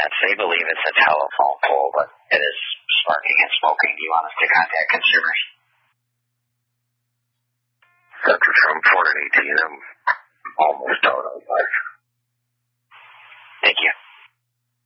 cigarettes. They believe it's a telephone pole, but it is sparking and smoking. Do you want us to contact consumers? Dr. Trump, 4 and 18, I'm almost out.